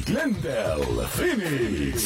Glendale, Phoenix.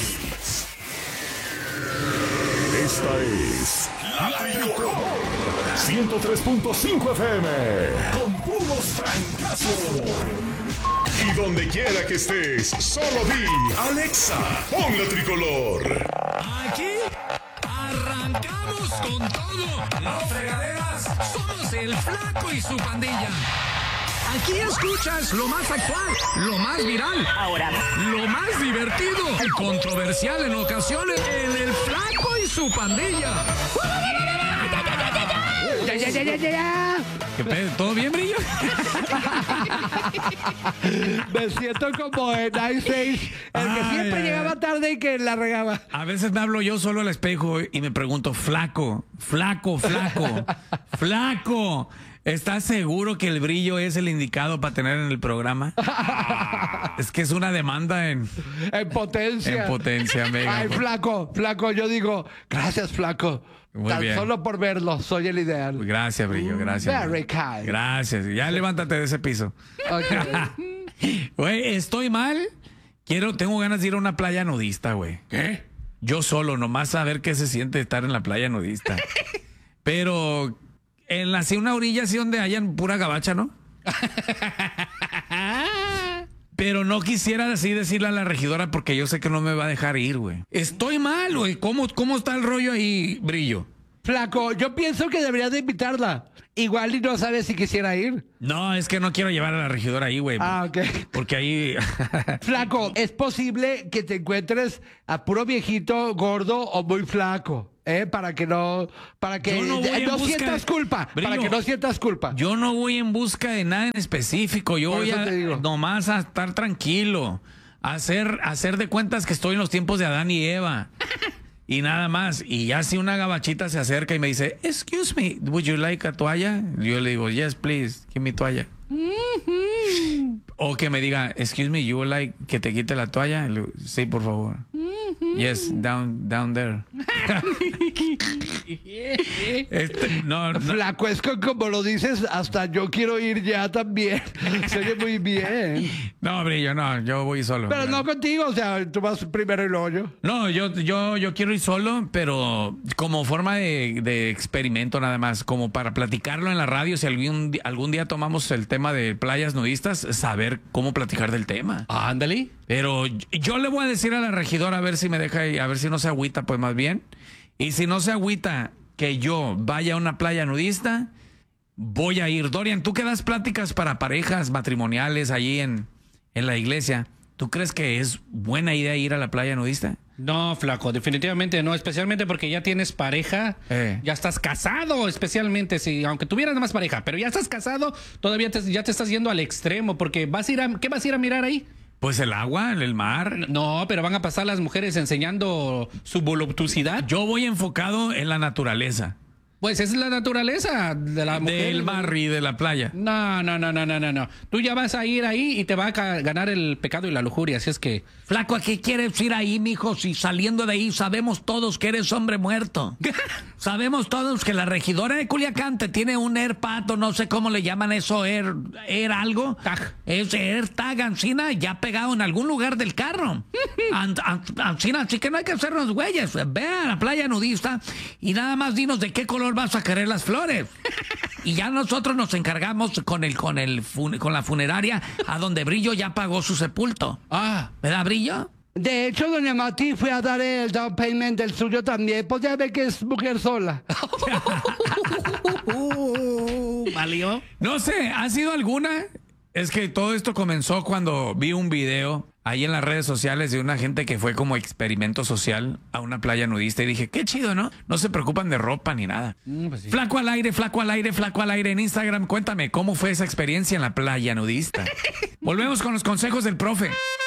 Esta es La Tricolor 103.5 FM con puros francazos. Y donde quiera que estés, solo di Alexa, pon La Tricolor. Aquí arrancamos con todo. Las fregaderas somos el Flaco y su pandilla. Aquí escuchas lo más actual, lo más viral, ahora lo más divertido y controversial en ocasiones en el Flaco y su pandilla. Ya. ¿Qué pedo? ¿Todo bien, Brillo? Me siento como en Ice Age, el que siempre llegaba tarde y que la regaba. A veces me hablo yo solo al espejo y me pregunto, flaco, ¿estás seguro que el Brillo es el indicado para tener en el programa? Es que es una demanda en potencia. En potencia, mega. Ay, flaco, yo digo, gracias, flaco. Muy Tan bien. solo por verlo, soy el ideal. Gracias, Brillo, gracias. Very kind. Gracias. Ya levántate de ese piso. Okay. Güey, estoy mal. Tengo ganas de ir a una playa nudista, güey. ¿Qué? Yo solo, nomás a ver qué se siente estar en la playa nudista. Pero en una orilla así donde hayan pura gabacha, ¿no? Pero no quisiera así decirle a la regidora porque yo sé que no me va a dejar ir, güey. Estoy mal, güey. ¿Cómo está el rollo ahí, Brillo? Flaco, yo pienso que deberías de invitarla. Igual y no sabes si quisiera ir. No, es que no quiero llevar a la regidora ahí, güey. Ah, ok. Porque ahí... Flaco, es posible que te encuentres a puro viejito, gordo o muy flaco, para que no Yo no voy en busca sientas de- culpa, Brillo, para que no sientas culpa. Yo no voy en busca de nada en específico. Yo Por voy eso te digo. nomás a estar tranquilo. A hacer de cuentas que estoy en los tiempos de Adán y Eva. Y nada más. Y ya si una gabachita se acerca y me dice, excuse me, would you like a toalla? Yo le digo, yes, please, give me toalla. O que me diga, excuse me, you would like que te quite la toalla? Le digo, sí, por favor. Yes, down there. No. Flaco, es que como lo dices, hasta yo quiero ir ya también. Se oye muy bien. No, Brillo, no, yo voy solo. Pero no contigo, o sea, tú vas primero y luego yo. No, yo quiero ir solo, pero como forma de experimento nada más, como para platicarlo en la radio, si algún día tomamos el tema de playas nudistas, saber cómo platicar del tema. Ándale. Pero yo le voy a decir a la regidora a ver si me deja ir, a ver si no se agüita, pues más bien. Y si no se agüita que yo vaya a una playa nudista, voy a ir. Dorian, tú que das pláticas para parejas matrimoniales allí en la iglesia, ¿tú crees que es buena idea ir a la playa nudista? No, flaco, definitivamente no, especialmente porque ya tienes pareja, ya estás casado, especialmente si, aunque tuvieras más pareja, pero ya estás casado, todavía ya te estás yendo al extremo, porque ¿qué vas a ir a mirar ahí? Pues el agua, el mar. No, pero van a pasar las mujeres enseñando su voluptuosidad. Yo voy enfocado en la naturaleza. Pues esa es la naturaleza de la mujer. Del mar y de la playa. No. Tú ya vas a ir ahí y te va a ganar el pecado y la lujuria, así es que... Flaco, ¿a qué quieres ir ahí, mijo? Si saliendo de ahí sabemos todos que eres hombre muerto. Sabemos todos que la regidora de Culiacán te tiene un AirPad o no sé cómo le llaman eso, Air algo. Tag. Es AirTag, Ancina, ya pegado en algún lugar del carro. Ancina, así que no hay que hacernos güeyes. Ve a la playa nudista y nada más dinos de qué color vas a querer las flores. Y ya nosotros nos encargamos con la funeraria a donde Brillo ya pagó su sepulto. Ah, ¿Verdad, Brillo? De hecho, doña Mati fue a dar el down payment del suyo también. Pues ya ve que es mujer sola. ¿Valió? No sé, ¿ha sido alguna? Es que todo esto comenzó cuando vi un video ahí en las redes sociales de una gente que fue como experimento social a una playa nudista y dije, qué chido, ¿no? No se preocupan de ropa ni nada. pues sí. Flaco al aire, flaco al aire, flaco al aire en Instagram. Cuéntame, ¿cómo fue esa experiencia en la playa nudista? Volvemos con los consejos del profe.